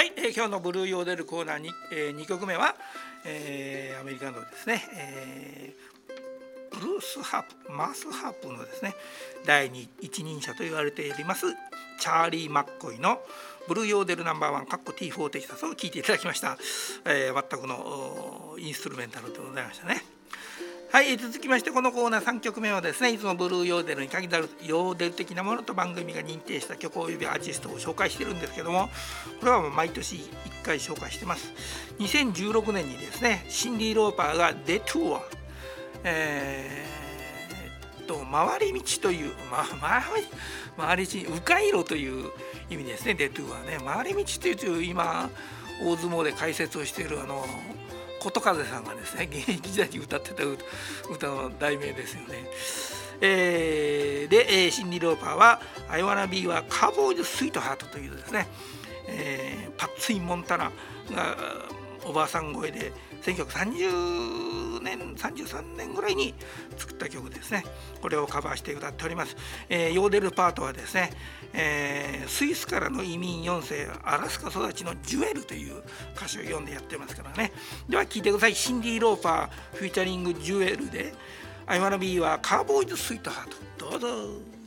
はい、今日のブルーヨーデルコーナーに、2曲目は、アメリカのですね、ブルースハープ、マースハープのですね第一人者と言われておりますチャーリー・マッコイのブルーヨーデルナンバーワンT4テキサスを聴いていただきました。全くのインストゥルメンタルでございましたね。はい、続きましてこのコーナー3曲目はですね、いつもブルーヨーデルに限らずヨーデル的なものと番組が認定した曲およびアーティストを紹介してるんですけども、これはもう毎年1回紹介してます。2016年にですね、シンディ・ローパーがデトゥア、回り道という、回り道、迂回路という意味ですね。デトゥアね、回り道という今大相撲で解説をしている琴風さんがですね、現役時代に歌ってた歌の題名ですよね。で、シンディ・ローパーは「I wanna be a cowboy's sweetheart」というですね、パッツイン・モンタナがおばあさん声で1930年33年ぐらいに作った曲ですね。これをカバーして歌っております。ヨーデルパートはですね、スイスからの移民4世アラスカ育ちのジュエルという歌詞を読んでやってますからね。では聴いてください。シンディ・ローパーフューチャリングジュエルで「I wanna be a cowboy's sweetheart」どうぞ。